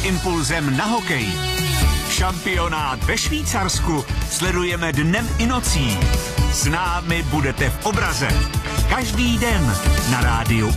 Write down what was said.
impulzem na hokej. Šampionát ve Švýcarsku sledujeme dnem i nocí. S námi budete v obraze. Každý den na rádiu